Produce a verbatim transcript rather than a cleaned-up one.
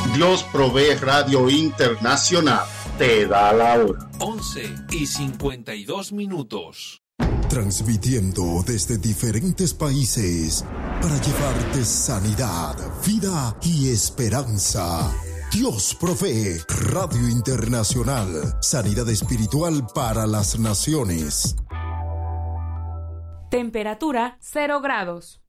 Dios Provee Radio Internacional te da la hora. once y cincuenta y dos minutos. Transmitiendo desde diferentes países para llevarte sanidad, vida y esperanza. Dios Provee Radio Internacional. Sanidad espiritual para las naciones. Temperatura cero grados.